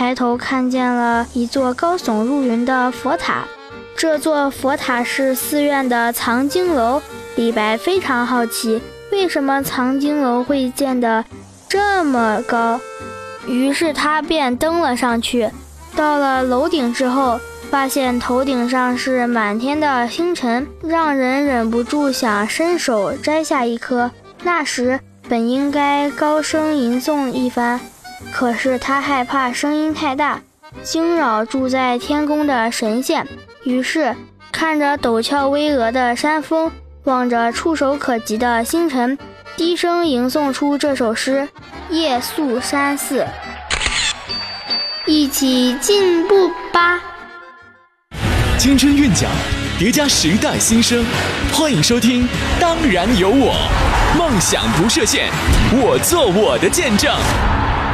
抬头看见了一座高耸入云的佛塔。这座佛塔是寺院的藏经楼，李白非常好奇，为什么藏经楼会建得这么高？于是他便登了上去。到了楼顶之后，发现头顶上是满天的星辰，让人忍不住想伸手摘下一颗。那时本应该高声吟诵一番，可是他害怕声音太大，惊扰住在天宫的神仙，于是看着陡峭巍峨的山峰，望着触手可及的星辰，低声吟诵出这首诗：夜宿山寺。一起进步吧！ 青春韵脚，叠加时代新生，欢迎收听《当然有我》，梦想不设限，我做我的见证。